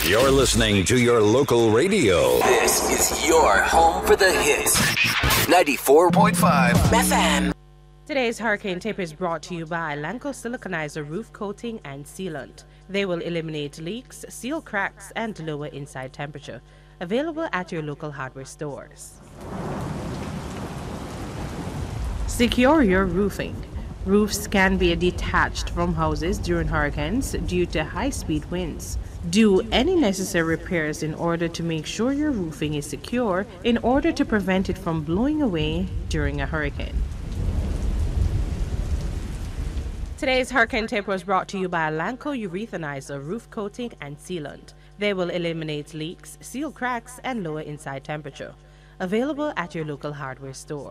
You're listening to your local radio. This is your home for the hits. 94.5 FM. Today's Hurricane Tip is brought to you by Lanco Siliconizer Roof Coating and Sealant. They will eliminate leaks, seal cracks, and lower inside temperature. Available at your local hardware stores. Secure your roofing. Roofs can be detached from houses during hurricanes due to high-speed winds. Do any necessary repairs in order to make sure your roofing is secure in order to prevent it from blowing away during a hurricane. Today's Hurricane Tip was brought to you by Lanco Urethanizer Roof Coating and Sealant. They will eliminate leaks, seal cracks, and lower inside temperature. Available at your local hardware store.